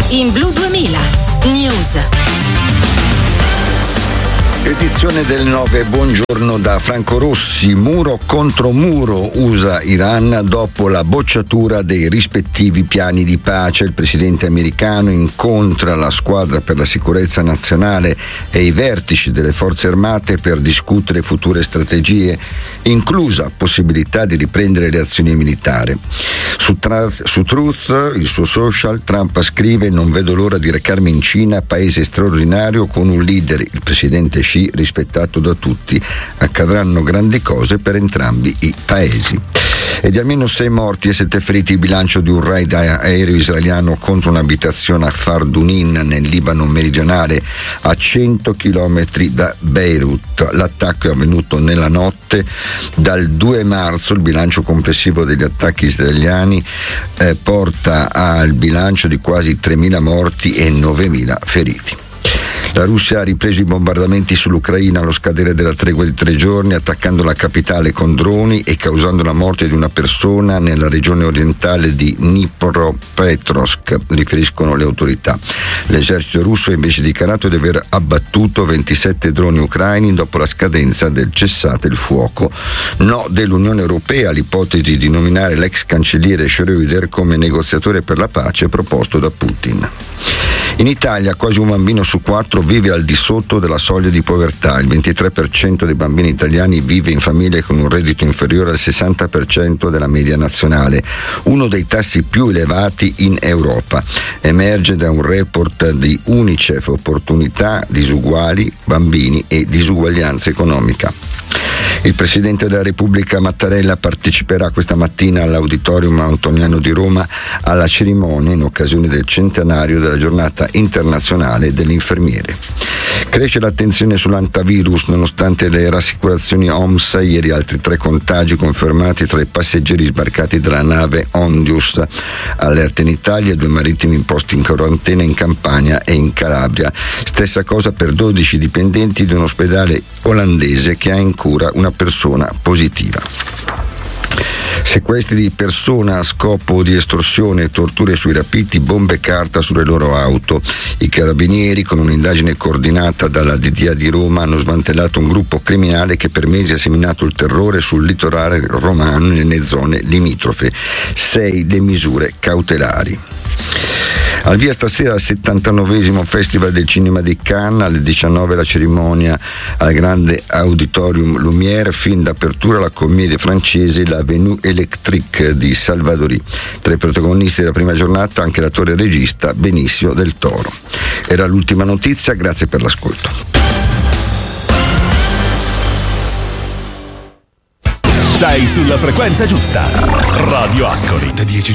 in Blu 2000 News. Edizione del 9, buongiorno da Franco Rossi. Muro contro muro USA-Iran dopo la bocciatura dei rispettivi piani di pace. Il presidente americano incontra la squadra per la sicurezza nazionale e i vertici delle forze armate per discutere future strategie, inclusa possibilità di riprendere le azioni militari. Su Truth, il suo social, Trump scrive: non vedo l'ora di recarmi in Cina, paese straordinario con un leader, il presidente Xi, rispettato da tutti. Accadranno grandi cose per entrambi i paesi. E di almeno 6 morti e 7 feriti il bilancio di un raid aereo israeliano contro un'abitazione a Fardunin nel Libano meridionale, a 100 chilometri da Beirut. L'attacco è avvenuto nella notte dal 2 marzo. Il bilancio complessivo degli attacchi israeliani porta al bilancio di quasi 3.000 morti e 9.000 feriti. La Russia ha ripreso i bombardamenti sull'Ucraina allo scadere della tregua di 3 giorni, attaccando la capitale con droni e causando la morte di una persona nella regione orientale di Dnipropetrovsk, riferiscono le autorità. L'esercito russo ha invece dichiarato di aver abbattuto 27 droni ucraini dopo la scadenza del cessate il fuoco. No dell'Unione Europea all'ipotesi di nominare l'ex cancelliere Schröder come negoziatore per la pace proposto da Putin. In Italia quasi un bambino su 4 vive al di sotto della soglia di povertà. Il 23% dei bambini italiani vive in famiglie con un reddito inferiore al 60% della media nazionale, uno dei tassi più elevati in Europa. Emerge da un report di Unicef: opportunità disuguali, bambini e disuguaglianza economica. Il Presidente della Repubblica Mattarella parteciperà questa mattina all'Auditorium Antoniano di Roma alla cerimonia in occasione del centenario della Giornata Internazionale dell'Infermiere. Cresce l'attenzione sull'antivirus nonostante le rassicurazioni OMS. Ieri altri 3 contagi confermati tra i passeggeri sbarcati dalla nave Ondius. Allerta in Italia, 2 marittimi imposti in quarantena in Campania e in Calabria. Stessa cosa per 12 dipendenti di un ospedale olandese che ha in cura una persona positiva. Sequestri di persona a scopo di estorsione, torture sui rapiti, bombe carta sulle loro auto. I carabinieri, con un'indagine coordinata dalla DDA di Roma, hanno smantellato un gruppo criminale che per mesi ha seminato il terrore sul litorale romano e nelle zone limitrofe. 6 le misure cautelari. Al via stasera al 79esimo Festival del Cinema di Cannes, alle 19 la cerimonia al grande Auditorium Lumière, fin d'apertura la commedia francese La Venue Électrique di Salvadori. Tra i protagonisti della prima giornata anche l'attore e regista Benicio del Toro. Era l'ultima notizia, grazie per l'ascolto. Sei sulla frequenza giusta. Radio Ascoli. Da 10